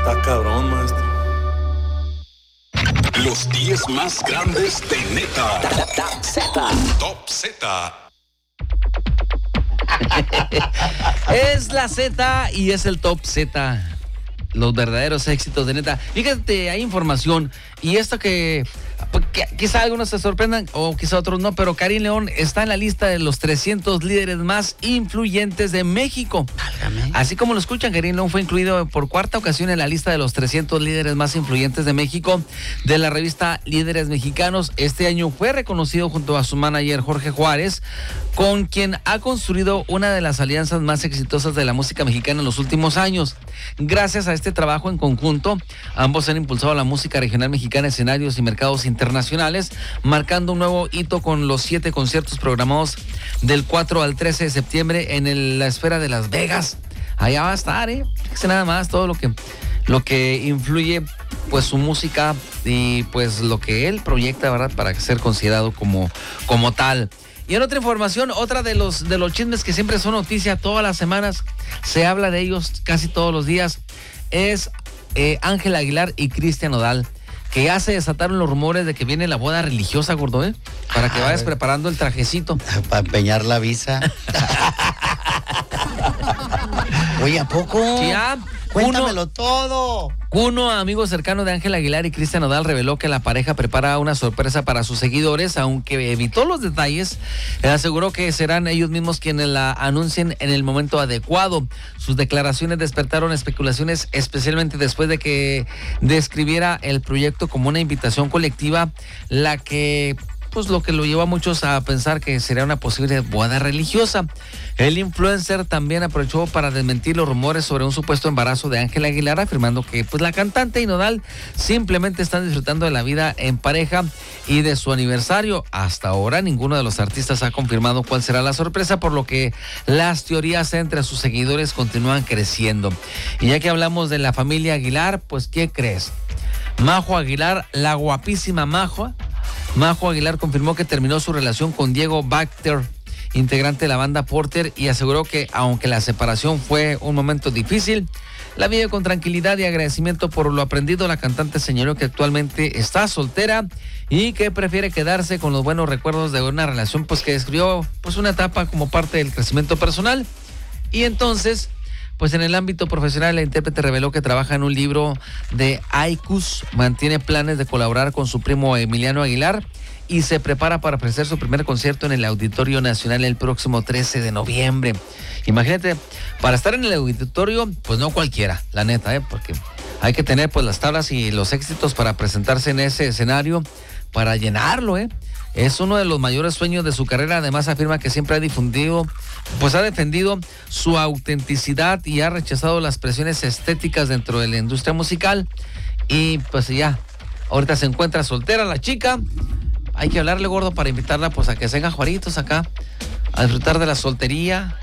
Está cabrón, maestro. Los 10 más grandes de neta. Top Z. Top Z. Es la Z y es el Top Z. Los verdaderos éxitos de neta. Fíjate, hay información y esto que quizá algunos se sorprendan o quizá otros no, pero Karim León está en la lista de los 300 líderes más influyentes de México. Válgame. Así como lo escuchan, Karim León fue incluido por cuarta ocasión en la lista de los 300 líderes más influyentes de México de la revista Líderes Mexicanos. Este año fue reconocido junto a su manager Jorge Juárez, con quien ha construido una de las alianzas más exitosas de la música mexicana en los últimos años. Gracias a este trabajo en conjunto, ambos han impulsado la música regional mexicana a escenarios y mercados internacionales, marcando un nuevo hito con los 7 conciertos programados del 4 al 13 de septiembre en la esfera de Las Vegas. Allá va a estar, fíjese nada más todo lo que influye pues su música y pues lo que él proyecta, ¿verdad?, para ser considerado como tal. Y en otra información, otra de los chismes que siempre son noticia todas las semanas, se habla de ellos casi todos los días, es Ángel Aguilar y Cristian Nodal, que ya se desataron los rumores de que viene la boda religiosa, gordo, para que vayas preparando el trajecito. Para empeñar la visa. Oye, ¿a poco? Sí, ya. Cuéntamelo todo. Cuno, amigo cercano de Ángel Aguilar y Cristian Nodal, reveló que la pareja prepara una sorpresa para sus seguidores, aunque evitó los detalles. Aseguró que serán ellos mismos quienes la anuncien en el momento adecuado. Sus declaraciones despertaron especulaciones, especialmente después de que describiera el proyecto como una invitación colectiva, lo que lo llevó a muchos a pensar que sería una posible boda religiosa. El influencer también aprovechó para desmentir los rumores sobre un supuesto embarazo de Ángel Aguilar, afirmando que la cantante y Nodal simplemente están disfrutando de la vida en pareja y de su aniversario. Hasta ahora ninguno de los artistas ha confirmado cuál será la sorpresa, por lo que las teorías entre sus seguidores continúan creciendo. Y ya que hablamos de la familia Aguilar, pues ¿qué crees? Majo Aguilar, la guapísima Majo Aguilar, confirmó que terminó su relación con Diego Bacter, integrante de la banda Porter, y aseguró que aunque la separación fue un momento difícil, la vive con tranquilidad y agradecimiento por lo aprendido. La cantante señaló que actualmente está soltera y que prefiere quedarse con los buenos recuerdos de una relación que describió una etapa como parte del crecimiento personal. Y entonces, en el ámbito profesional, la intérprete reveló que trabaja en un libro de haikus, mantiene planes de colaborar con su primo Emiliano Aguilar y se prepara para ofrecer su primer concierto en el Auditorio Nacional el próximo 13 de noviembre. Imagínate, para estar en el auditorio, no cualquiera, la neta, porque hay que tener las tablas y los éxitos para presentarse en ese escenario, para llenarlo, Es uno de los mayores sueños de su carrera. Además, afirma que siempre ha defendido su autenticidad y ha rechazado las presiones estéticas dentro de la industria musical. Y ya, ahorita se encuentra soltera la chica. Hay que hablarle, gordo, para invitarla a que se haga juaritos acá, a disfrutar de la soltería.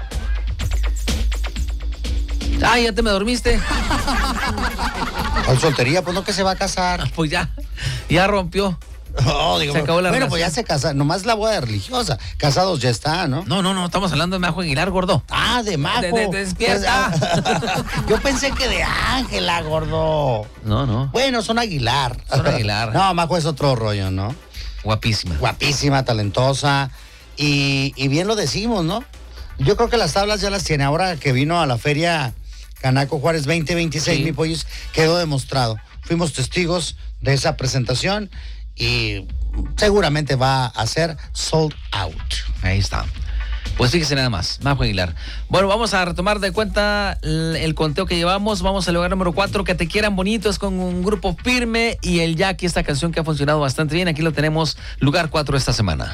Ay, ¿ya te me dormiste? ¿Con soltería? Pues no, que se va a casar. Pues ya rompió. No, digo, se acabó la relación. Pues ya se casa, nomás la boda religiosa. Casados ya está, ¿no? No, estamos hablando de Majo Aguilar, gordo. Ah, de Majo. Despierta. Yo pensé que de Ángela, gordo. No. Bueno, son Aguilar. No, Majo es otro rollo, ¿no? Guapísima, talentosa. Y bien lo decimos, ¿no? Yo creo que las tablas ya las tiene. Ahora que vino a la feria Canaco Juárez 2026, mi pollos, quedó demostrado. Fuimos testigos de esa presentación y seguramente va a ser sold out. Ahí está. Pues fíjese nada más, Majo Aguilar. Bueno, vamos a retomar de cuenta el conteo que llevamos. Vamos al lugar número 4, Que Te Quieran Bonito, es con un grupo Firme y el Jackie, esta canción que ha funcionado bastante bien. Aquí lo tenemos, lugar 4 esta semana.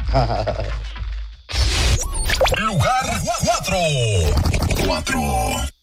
Lugar 4.